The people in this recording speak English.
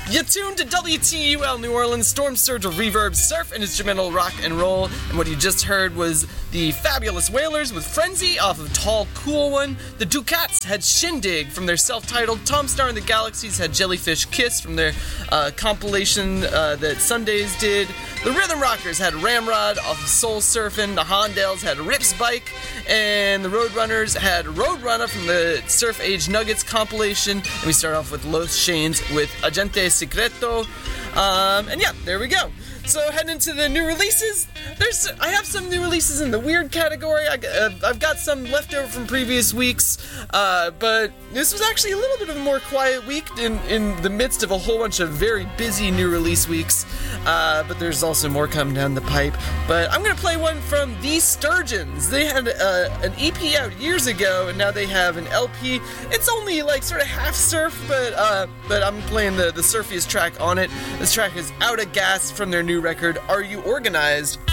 You tuned to WTUL New Orleans, Storm Surge of reverb, surf, and instrumental rock and roll. And what you just heard was the Fabulous Wailers with Frenzy off of Tall Cool One. The Ducats had Shindig from their self-titled. Tom Star and the Galaxies had Jellyfish Kiss from their compilation that Sundays did. The Rhythm Rockers had Ramrod off of Soul Surfin'. The Hondales had Rips Bike. And the Roadrunners had Roadrunner from the Surf Age Nuggets compilation. And we start off with Los Shanes with Agente Secreto. And yeah, there we go. So heading into the new releases, I have some new releases in the weird category. I've got some left over from previous weeks, but this was actually a little bit of a more quiet week in the midst of a whole bunch of very busy new release weeks. But there's also more coming down the pipe. But I'm gonna play one from The Sturgeons. They had an EP out years ago, and now they have an LP. It's only like sort of half surf, but I'm playing the surfiest track on it. This track is Out of Gas from their new record, Are You Organized?